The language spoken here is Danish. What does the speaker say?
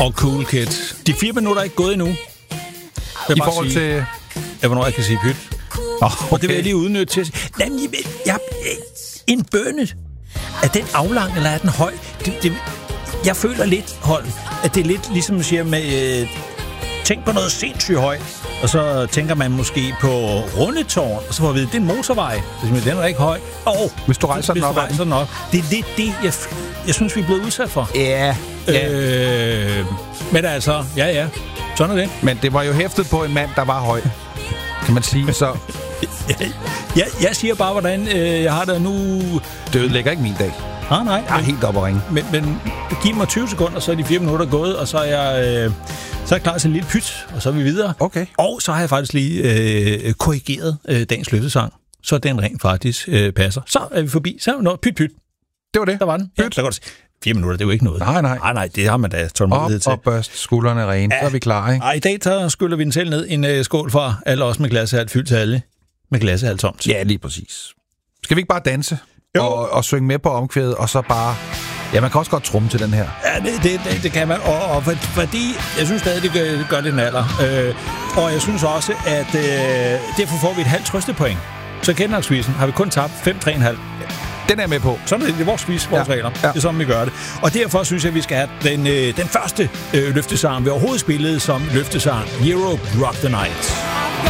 og Cool Kids. De 4 minutter er ikke gået endnu. I forhold til... hvornår jeg kan sige pyt. Okay. Og det vil jeg lige udnytte til at sige. En bønne. Er den aflang, eller er den høj? Jeg føler lidt, Holm, at det er lidt ligesom man siger med... tænk på noget sindssygt højt. Og så tænker man måske på Rundetårn, og så får vi at vide, det er en motorvej. Den er ikke høj. Hvis du rejser den op. Det er lidt det, jeg synes, vi er blevet udsat for. Ja. Men altså, ja. Sådan er det. Men det var jo hæftet på en mand, der var høj. Kan man sige, så... Jeg siger bare, hvordan jeg har det nu... Det ødelægger ikke min dag. Nej. Jeg er helt oppe at ringe. Men giv mig 20 sekunder, så er de 4 minutter gået, og så er jeg... Så er jeg klar til en lille pyt, og så er vi videre. Okay. Og så har jeg faktisk lige korrigeret dagens løftesang, så den rent faktisk passer. Så er vi forbi. Så er vi nået. Pyt. Det var det. Der var den. Ja, der går det. 4 minutter, det er jo ikke noget. Nej, det har man da tålmodighed til. Op og børst skuldrene rene, så er vi klar, ikke? I dag så skyller vi den selv ned en skål fra alle os med glassehalvt fyldt til alle. Med glassehalvt tomt. Ja, lige præcis. Skal vi ikke bare danse og synge med på omkvædet, og så bare... Ja, man kan også godt trumme til den her. Ja, det kan man. Og fordi jeg synes stadig, det gør det en alder. Og jeg synes også, at derfor får vi et halvt trøstepoint. Så kendenaksvisen har vi kun tabt 5-3,5. Den er med på. Sådan er det vores quiz, vores regler. Ja. Det er sådan, vi gør det. Og derfor synes jeg, at vi skal have den første løftesang, vi overhovedet spillede som løftesang. Europe Rock the Night.